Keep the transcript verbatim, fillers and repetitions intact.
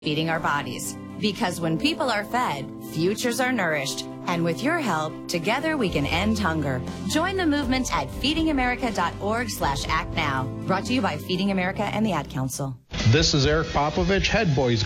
feeding our bodies. Because when people are fed, futures are nourished. And with your help, together we can end hunger. Join the movement at feeding america dot org slash act now. Brought to you by Feeding America and the Ad Council. This is Eric Popovich, head boys